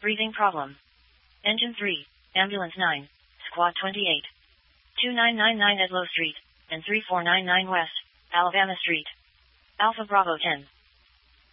Breathing problem. Engine 3, Ambulance 9, Squad 28. 2999 Edlow Street, and 3499 West, Alabama Street. Alpha Bravo 10.